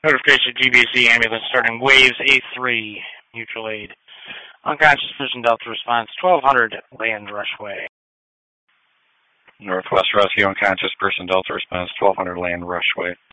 Notification GBC ambulance starting waves A3, mutual aid. Unconscious person Delta response 1200 Land Rushway. Northwest Rescue, unconscious person Delta response 1200 Land Rushway.